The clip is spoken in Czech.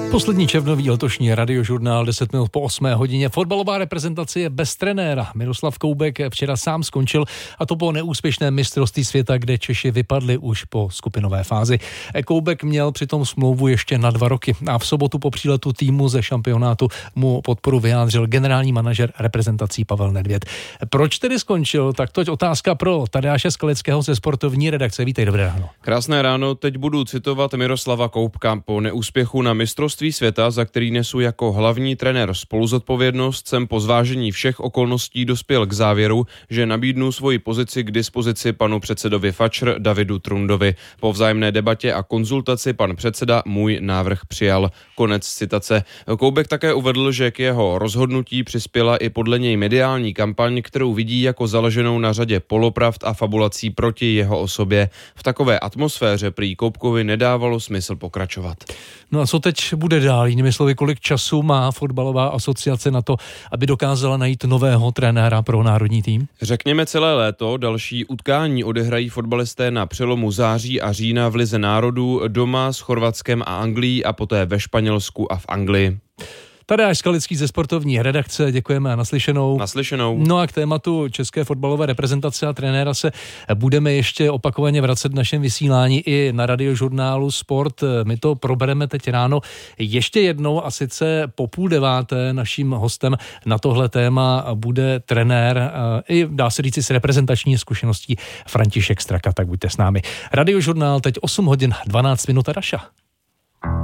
Poslední červnový letošní radiožurnál 10 minut po 8 hodině. Fotbalová reprezentace je bez trenéra. Miroslav Koubek včera sám skončil, a to po neúspěšném mistrovství světa, kde Češi vypadli už po skupinové fázi. Koubek měl přitom smlouvu ještě na 2 roky a v sobotu po příletu týmu ze šampionátu mu podporu vyjádřil generální manažer reprezentací Pavel Nedvěd. Proč tedy skončil? Tak toť otázka pro Tadeáše Skalického ze sportovní redakce. Vítej, dobré ráno. Krásné ráno, teď budu citovat Miroslava Koubka. Po neúspěchu na mistrovství světa, za který nesu jako hlavní trenér spoluzodpovědnost, jsem po zvážení všech okolností dospěl k závěru, že nabídnu svoji pozici k dispozici panu předsedovi FAČR Davidu Trundovi. Po vzájemné debatě a konzultaci pan předseda můj návrh přijal. Konec citace. Koubek také uvedl, že k jeho rozhodnutí přispěla i podle něj mediální kampaň, kterou vidí jako založenou na řadě polopravd a fabulací proti jeho osobě. V takové atmosféře prý Koubkovi nedávalo smysl pokračovat. No a co teď bude dál? Jinými slovy, kolik času má fotbalová asociace na to, aby dokázala najít nového trenéra pro národní tým? Řekněme celé léto. Další utkání odehrají fotbalisté na přelomu září a října v Lize národů, doma s Chorvatskem a Anglií a poté ve Španělsku a v Anglii. Tadeáš Skalický ze sportovní redakce, děkujeme a naslyšenou. Naslyšenou. No a k tématu české fotbalové reprezentace a trenéra se budeme ještě opakovaně vracet v našem vysílání i na radiožurnálu Sport. My to probereme teď ráno ještě jednou a sice po 8:30 naším hostem na tohle téma bude trenér i dá se říct s reprezentační zkušeností František Straka, tak buďte s námi. Radiožurnál teď 8 hodin 12 minut a Daša.